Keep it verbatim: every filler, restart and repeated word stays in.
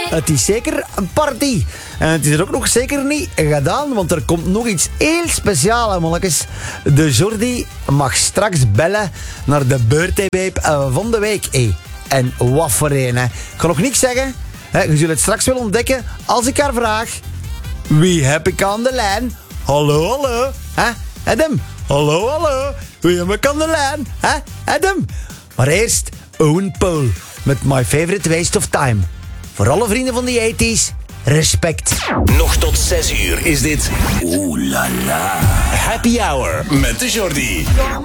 Het is zeker een party. En het is er ook nog zeker niet gedaan, want er komt nog iets heel speciaals, mannetjes. De Jordi mag straks bellen naar de birthday babe van de week. Hey. En wat voor een, hè. Ik ga nog niks zeggen. Hè. Je zult het straks wel ontdekken als ik haar vraag. Wie heb ik aan de lijn? Hallo, hallo. Hè? Adam. Hallo, hallo. Wie heb ik aan de lijn? Hè? Adam. Maar eerst Owen Paul met My Favorite Waste of Time. Voor alle vrienden van de tachtiger, respect. Nog tot zes uur is dit Oeh la la Happy Hour met de Jordi.